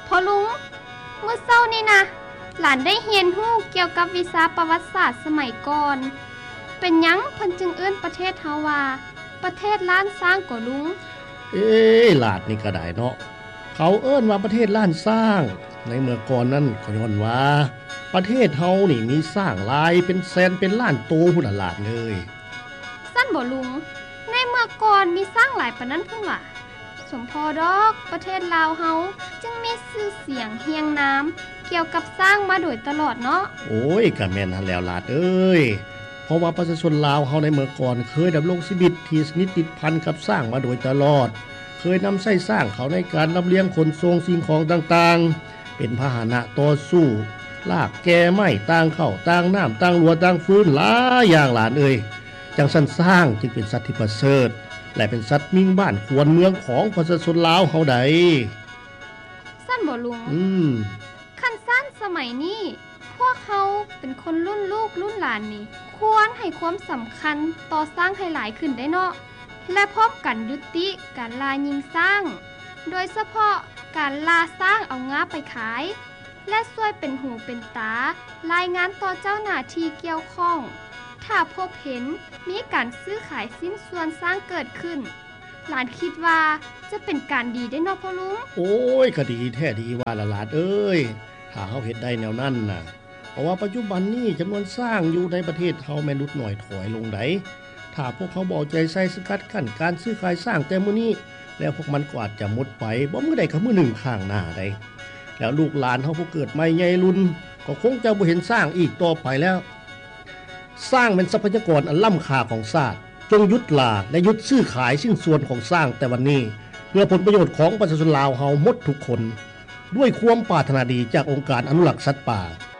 พอลุงเมื่อเช้านี่นะหลานได้เรียนรู้เกี่ยวกับวิชาประวัติศาสตร์สมัยก่อนเป็นหยังเพิ่นจึงเอิ้นประเทศเฮาว่าประเทศล้านสร้างก่อลุงหลาดนี่ก็ได้เนาะเขาเอิ้นว่าประเทศล้านสร้างในเมื่อก่อนนั้นก็ย้อนว่าประเทศเฮานี่มีสร้างหลายเป็นแสนเป็นล้านโตพุ่นน่ะหลาดเลยสั้นบ่ลุงในเมื่อก่อนมีสร้างหลายปานนั้นพุ่นว่าสมพอดอกประเทศลาวเฮาจึงมีชื่อเสียงเฮียงน้ำเกี่ยวกับสร้างมาโดยตลอดเนาะโอ้ยก็แม่นหั่นแล้วหลาดเอ้ยเพราะว่าประชาชนลาวเฮาในเมื่อก่อนเคยดำรงชีวิตที่สนิทติดพันกับสร้างมาโดยตลอดเคยนำใช้สร้างเขาในการลำเลียงขนส่งสิ่งของต่างๆเป็นพาหนะต่อสู้ลากแก่ไม้ต่างเข้าต่างน้ำต่างรั้วต่างฟื้นหลายอย่างหลานเอ้ยจังซั่นสร้างจึงเป็นสัตว์ที่ประเสริฐและเป็นสัตว์มิ่งบ้านควรเมืองของประชาชนลาวเฮาใดสั้นบ่ลุงคันสั้นสมัยนี้พวกเขาเป็นคนรุ่นลูกรุ่นหลานนี่ควรให้ความสำคัญต่อสร้างให้หลายขึ้นได้เนาะและพบกันยุติการลายิงสร้างโดยเฉพาะการลาสร้างเอางาไปขายและช่วยเป็นหูเป็นตารายงานต่อเจ้าหน้าที่เกี่ยวข้องถ้าพบเห็นมีการซื้อขายสิ้นส่วนสร้างเกิดขึ้นหลานคิดว่าจะเป็นการดีได้เนาะพ่อลุงโอ้ยก็ดีแท้ดีว่าละหลานเอ้ยถ้าเฮาเฮ็ดได้แนวนั้นน่ะเพราะว่าปัจจุบันนี้จำนวนสร้างอยู่ในประเทศเฮาแม่นลดน้อยถอยลงไดถ้าพวกเขาบ่เอาใจใส่สกัดกั้นการซื้อขายสร้างแต่มื้อนี้แล้วพวกมันก็อาจจะหมดไปบ่มื้อใดก็มื้อหนึ่งข้างหน้าได้แล้วลูกหลานเฮาผู้เกิดใหม่ใหญ่รุ่นก็คงจะบ่เห็นสร้างอีกต่อไปแล้วสร้างเป็นทรัพยากรอันล้ำค่าของชาติจงหยุดล่าและหยุดซื้อขายชิ้นส่วนของสร้างแต่วันนี้เพื่อผลประโยชน์ของประชาชนลาวเฮาหมดทุกคนด้วยความปรารถนาดีจากองค์การอนุรักษ์สัตว์ป่า